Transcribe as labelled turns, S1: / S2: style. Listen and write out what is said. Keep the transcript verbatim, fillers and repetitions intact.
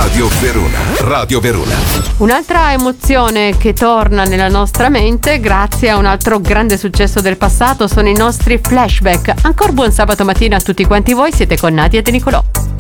S1: Radio Verona. Radio Verona.
S2: Un'altra emozione che torna nella nostra mente grazie a un altro grande successo del passato sono i nostri flashback. Ancora buon sabato mattina a tutti quanti voi, siete con Nadia De Nicolò.